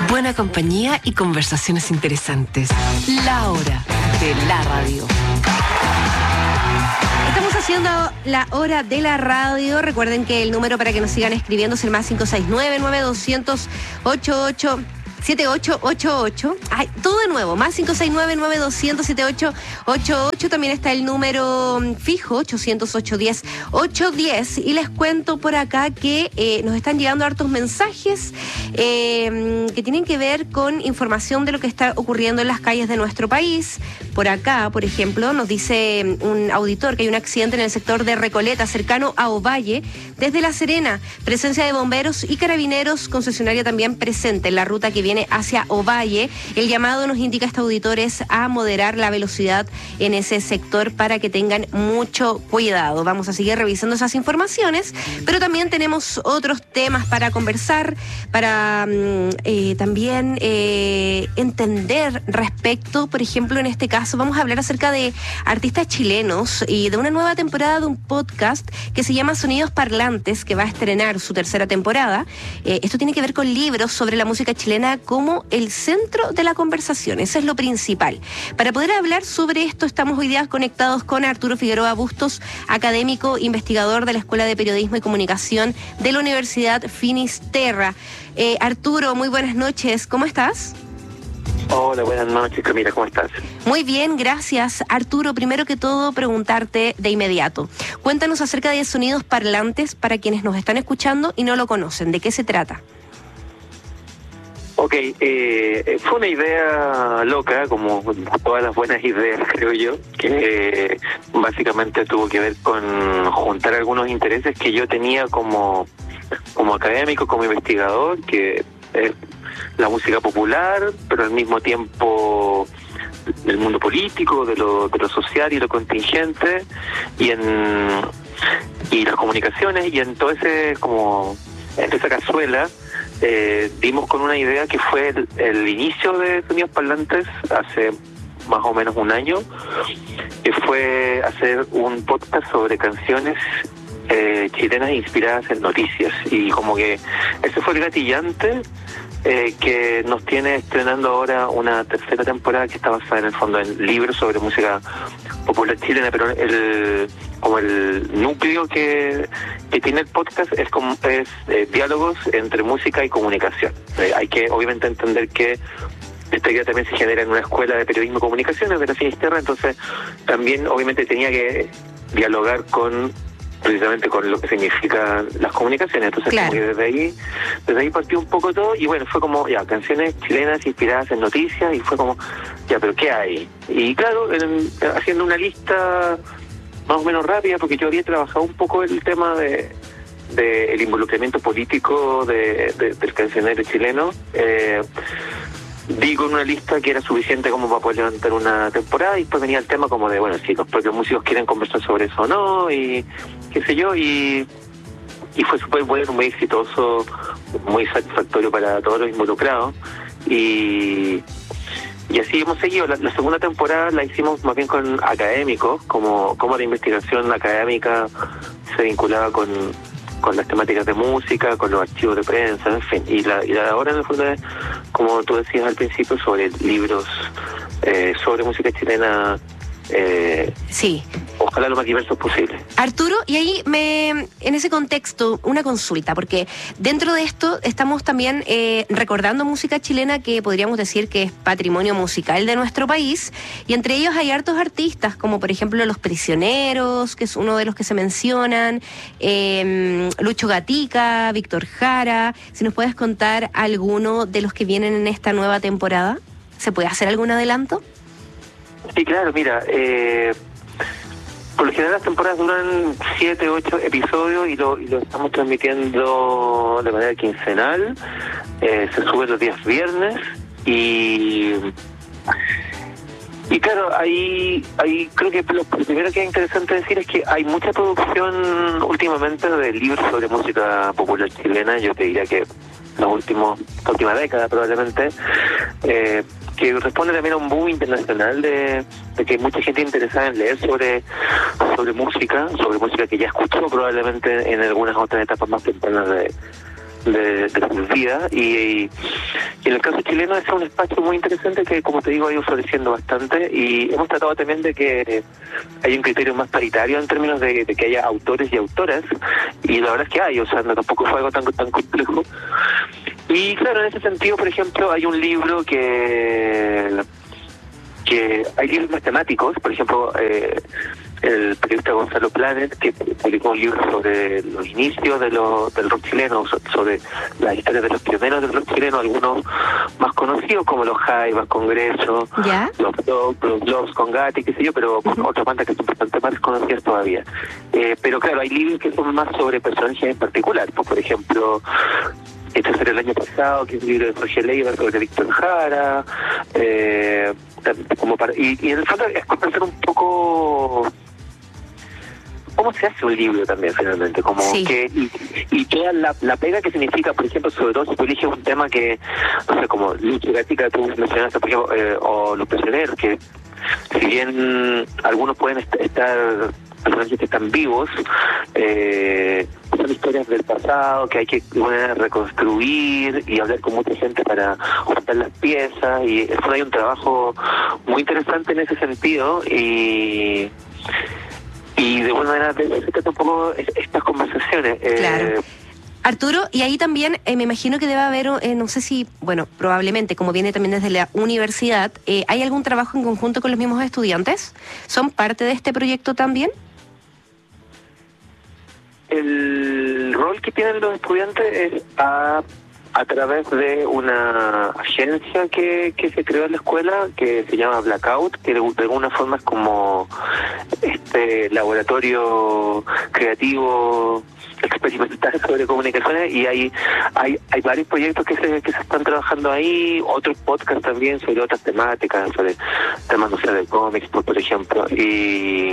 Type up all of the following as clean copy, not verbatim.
buena compañía y conversaciones interesantes. La hora de la radio. Estamos haciendo la hora de la radio. Recuerden que el número para que nos sigan escribiendo es el más 569-9200-88. 7888. Ay, todo de nuevo, más 569-9200-7888. También está el número fijo, 800-810-810. Y les cuento por acá que nos están llegando hartos mensajes que tienen que ver con información de lo que está ocurriendo en las calles de nuestro país. Por acá, por ejemplo, nos dice un auditor que hay un accidente en el sector de Recoleta, cercano a Ovalle, desde La Serena. Presencia de bomberos y carabineros, concesionaria también presente en la ruta que viene hacia Ovalle. El llamado, nos indica este auditor, es a moderar la velocidad en ese sector para que tengan mucho cuidado. Vamos a seguir revisando esas informaciones, pero también tenemos otros temas para conversar, para también entender respecto, por ejemplo, en este caso, vamos a hablar acerca de artistas chilenos y de una nueva temporada de un podcast que se llama Sonidos Parlantes, que va a estrenar su tercera temporada. Esto tiene que ver con libros sobre la música chilena como el centro de la conversación. Eso es lo principal. Para poder hablar sobre esto, estamos hoy día conectados con Arturo Figueroa Bustos, académico, investigador de la Escuela de Periodismo y Comunicación de la Universidad Finisterra. Arturo, muy buenas noches. ¿Cómo estás? Hola, buenas noches, Camila, ¿cómo estás? Muy bien, gracias. Arturo, primero que todo, preguntarte de inmediato. Cuéntanos acerca de Sonidos Parlantes para quienes nos están escuchando y no lo conocen. ¿De qué se trata? Ok, fue una idea loca, como todas las buenas ideas, creo yo, que básicamente tuvo que ver con juntar algunos intereses que yo tenía como académico, como investigador, que es la música popular, pero al mismo tiempo del mundo político, de lo social y lo contingente, y las comunicaciones, y en todo ese, en esa cazuela, dimos con una idea que fue el inicio de Sonidos Parlantes hace más o menos un año, que fue hacer un podcast sobre canciones chilenas inspiradas en noticias, y como que ese fue el gatillante que nos tiene estrenando ahora una tercera temporada que está basada en el fondo en libros sobre música popular chilena, pero el núcleo que tiene el podcast es diálogos entre música y comunicación. Hay que obviamente entender que esta idea también se genera en una escuela de periodismo y comunicaciones de la Finisterra, entonces también obviamente tenía que dialogar precisamente con lo que significan las comunicaciones. Entonces, claro, como que desde ahí partió un poco todo, y bueno, fue como, canciones chilenas inspiradas en noticias, y fue como, pero ¿qué hay? Y claro, haciendo una lista más o memenos rápida, porque yo había trabajado un poco el tema de el involucramiento político del cancionero chileno, di con una lista que era suficiente como para poder levantar una temporada, y después venía el tema como de, si los propios músicos quieren conversar sobre eso o no, y qué sé yo, y fue súper bueno, muy exitoso, muy satisfactorio para todos los involucrados, y así hemos seguido. La segunda temporada la hicimos más bien con académicos, como la investigación académica se vinculaba con las temáticas de música, con los archivos de prensa, en fin. Y la ahora en el fondo es, como tú decías al principio, sobre libros sobre música chilena. Sí. Ojalá lo más diversos posible. Arturo, y ahí en ese contexto, una consulta, porque dentro de esto estamos también recordando música chilena que podríamos decir que es patrimonio musical de nuestro país, y entre ellos hay hartos artistas, como por ejemplo Los Prisioneros, que es uno de los que se mencionan, Lucho Gatica, Víctor Jara. Si nos puedes contar alguno de los que vienen en esta nueva temporada, ¿se puede hacer algún adelanto? Sí, claro, mira, por lo general las temporadas duran 7, 8 episodios y lo estamos transmitiendo de manera quincenal. Se sube los días viernes y claro, ahí creo que lo primero que es interesante decir es que hay mucha producción últimamente de libros sobre música popular chilena. Yo te diría que la última década probablemente, que responde también a un boom internacional de que hay mucha gente interesada en leer sobre música que ya escuchó probablemente en algunas otras etapas más tempranas de sus vidas, y en el caso chileno es un espacio muy interesante que, como te digo, ha ido floreciendo bastante, y hemos tratado también de que haya un criterio más paritario en términos de que haya autores y autoras, y la verdad es que hay, o sea, no, tampoco fue algo tan complejo. Y claro, en ese sentido, por ejemplo, hay un libro que hay libros más temáticos, por ejemplo, el periodista Gonzalo Planet, que publicó un libro sobre los inicios del rock chileno, sobre las historias de los pioneros del rock chileno, algunos más conocidos como los Jaivas, Congreso, ¿ya? los Globes con Gatti, qué sé yo, pero otras bandas que son bastante más desconocidas todavía. Pero claro, hay libros que son más sobre personajes en particular, pues, por ejemplo, este fue el año pasado, que es un libro de Jorge Leiva sobre Víctor Jara, y en el fondo es pensar un poco cómo se hace un libro también, finalmente, como sí. que y toda la pega que significa, por ejemplo, sobre todo si tú eliges un tema que, no sé, como Lucho Gatica, tú mencionaste, por ejemplo, o Los Prisioneros, que si bien algunos pueden estar personajes que están vivos, son historias del pasado que hay que reconstruir y hablar con mucha gente para juntar las piezas, y eso hay un trabajo muy interesante en ese sentido, y de alguna manera de eso se trata un poco estas conversaciones. Claro. Arturo, y ahí también me imagino que debe haber, no sé si, bueno, probablemente, como viene también desde la universidad, ¿hay algún trabajo en conjunto con los mismos estudiantes? ¿Son parte de este proyecto también? El rol que tienen los estudiantes es a través de una agencia que se creó en la escuela, que se llama Blackout, que de alguna forma es como este laboratorio creativo experimental sobre comunicaciones, y hay varios proyectos que se están trabajando ahí, otros podcasts también sobre otras temáticas, sobre temas, no sé, de cómics, por ejemplo, y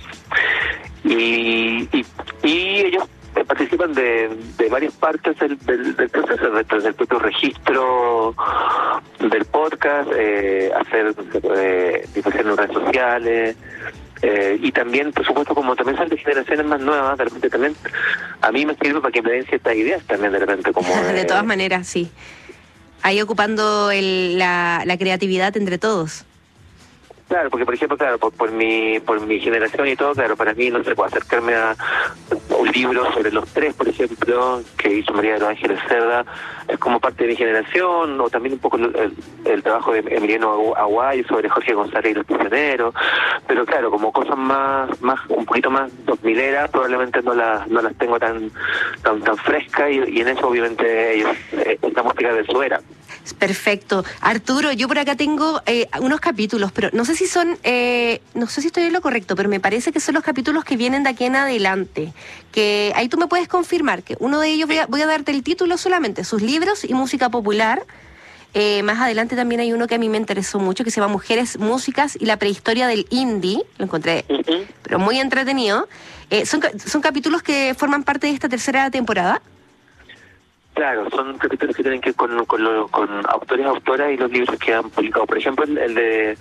ellos participan de varias partes del proceso, desde el propio registro del podcast, hacer difusión en redes sociales, y también, por supuesto, como también son de generaciones más nuevas, de repente también a mí me sirve para que me den ciertas ideas también, de repente, como de todas maneras, sí. Ahí ocupando la creatividad entre todos. Claro, porque por ejemplo, claro, por mi generación y todo, claro, para mí, no sé, puedo acercarme a un libro sobre los tres, por ejemplo, que hizo María de los Ángeles Cerda, es como parte de mi generación, o también un poco el trabajo de Emiliano Aguayo sobre Jorge González y los Prisioneros, pero claro, como cosas más un poquito más 2000eras, probablemente no las tengo tan frescas, y en eso obviamente ellos, esta música de su era. Perfecto. Arturo, yo por acá tengo unos capítulos, pero no sé si son, no sé si estoy en lo correcto, pero me parece que son los capítulos que vienen de aquí en adelante. Que ahí tú me puedes confirmar que uno de ellos, voy a darte el título solamente, sus libros y música popular. Más adelante también hay uno que a mí me interesó mucho, que se llama Mujeres, Músicas y la Prehistoria del Indie. Lo encontré, pero muy entretenido. ¿Son capítulos que forman parte de esta tercera temporada? Claro, son capítulos que tienen que ver con autores, autoras y los libros que han publicado. Por ejemplo, el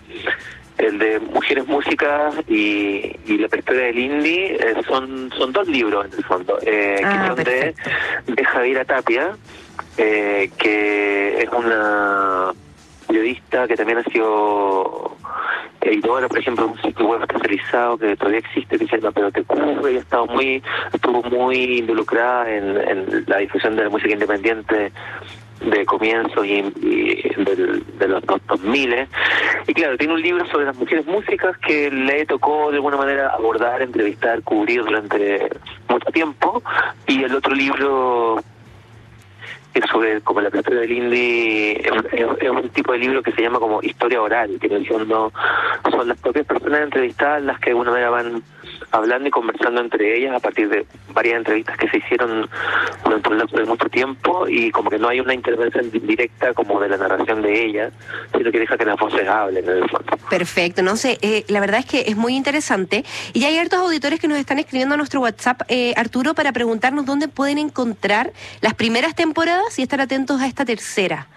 de Mujeres, Músicas y la Prehistoria del Indie, son dos libros en el fondo, que son de Javiera Tapia, que es una periodista que también ha sido editora, por ejemplo, un sitio web especializado que todavía existe, que se llama Pero Te Curve, y estuvo muy involucrada en la difusión de la música independiente de comienzos y de los 2000. Y claro, tiene un libro sobre las mujeres músicas que le tocó de alguna manera abordar, entrevistar, cubrir durante mucho tiempo, y el otro libro sobre como la prehistoria del indie es un tipo de libro que se llama como historia oral, que en el fondo son las propias personas entrevistadas las que de alguna manera van hablando y conversando entre ellas a partir de varias entrevistas que se hicieron durante un lapso de mucho tiempo, y como que no hay una intervención directa como de la narración de ellas, sino que deja que las voces hablen en el fondo. Perfecto, no sé, la verdad es que es muy interesante, y ya hay hartos auditores que nos están escribiendo a nuestro WhatsApp, Arturo, para preguntarnos dónde pueden encontrar las primeras temporadas y estar atentos a esta tercera.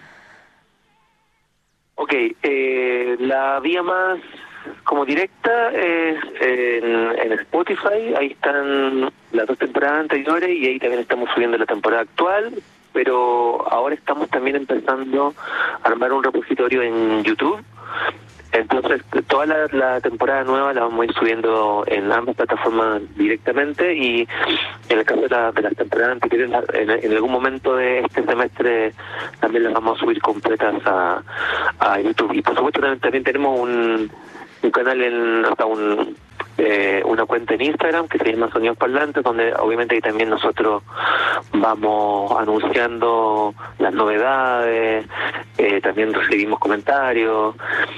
Ok, la vía más como directa es en Spotify, ahí están las dos temporadas anteriores, y ahí también estamos subiendo la temporada actual, pero ahora estamos también empezando a armar un repositorio en YouTube. Entonces, toda la temporada nueva la vamos a ir subiendo en ambas plataformas directamente, y en el caso de las temporadas anteriores, en algún momento de este semestre también las vamos a subir completas a YouTube. Y por supuesto también tenemos un canal una cuenta en Instagram que se llama Sonidos Parlantes, donde obviamente ahí también nosotros vamos anunciando las novedades, también recibimos comentarios,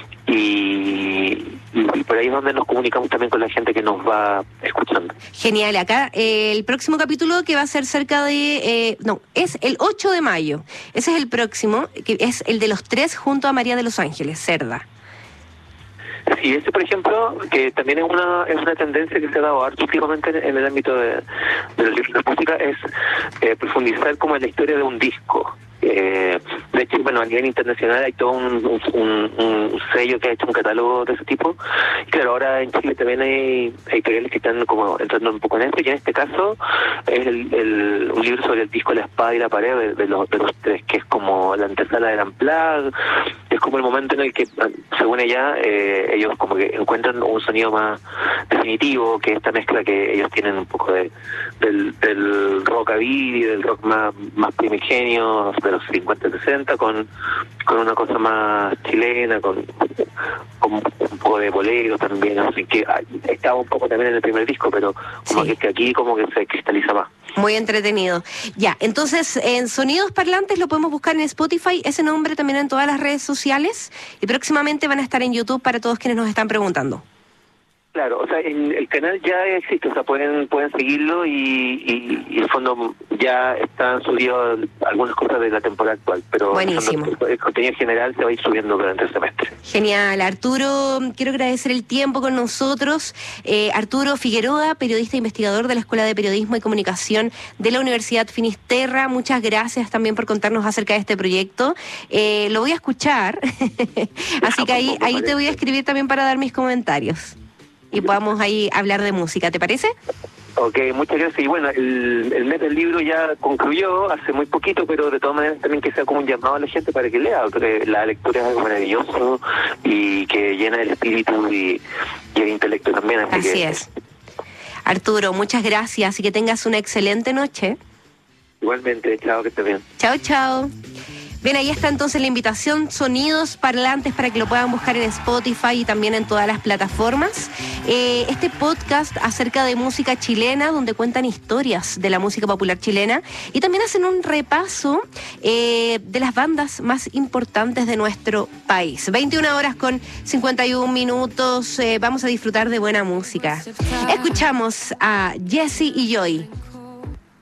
y por ahí es donde nos comunicamos también con la gente que nos va escuchando. Genial. Acá el próximo capítulo, que va a ser cerca de... es el 8 de mayo. Ese es el próximo, que es el de los 3 junto a María de los Ángeles, Cerda. Sí, ese, por ejemplo, que también es una tendencia que se ha dado harto últimamente en el ámbito de los libros de música, es profundizar como en la historia de un disco. De hecho, bueno, a nivel internacional hay todo un sello que ha hecho un catálogo de ese tipo. Y claro, ahora en Chile también hay editoriales que están como entrando un poco en esto, y en este caso es un libro sobre el disco La Espada y la Pared de los 3, que es como la antesala del Unplugged. Es como el momento en el que, según ella, ellos como que encuentran un sonido más definitivo, que esta mezcla que ellos tienen un poco del rockabilly, del rock más primigenio de los 50 y 60, con una cosa más chilena, con un poco de bolero también, así que estaba un poco también en el primer disco, pero como sí, que aquí como que se cristaliza más. Muy entretenido. Ya, entonces en Sonidos Parlantes lo podemos buscar en Spotify, ese nombre también en todas las redes sociales, y próximamente van a estar en YouTube para todos quienes nos están preguntando. Claro, o sea, el canal ya existe, o sea, pueden seguirlo, y en el fondo ya están subidos algunas cosas de la temporada actual, pero buenísimo. El contenido general se va a ir subiendo durante el semestre. Genial. Arturo, quiero agradecer el tiempo con nosotros. Arturo Figueroa, periodista e investigador de la Escuela de Periodismo y Comunicación de la Universidad Finisterra, muchas gracias también por contarnos acerca de este proyecto. Lo voy a escuchar, así que ahí te voy a escribir también para dar mis comentarios y podamos ahí hablar de música, ¿te parece? Ok, muchas gracias. Y bueno, el mes del libro ya concluyó hace muy poquito, pero de todas maneras también que sea como un llamado a la gente para que lea, porque la lectura es algo maravilloso y que llena el espíritu y el intelecto también. Así es. Arturo, muchas gracias y que tengas una excelente noche. Igualmente, chao, que estés bien. Chao, chao. Bien, ahí está entonces la invitación, Sonidos Parlantes, para que lo puedan buscar en Spotify y también en todas las plataformas. Este podcast acerca de música chilena, donde cuentan historias de la música popular chilena y también hacen un repaso de las bandas más importantes de nuestro país. 21:51. Vamos a disfrutar de buena música. Escuchamos a Jesse y Joy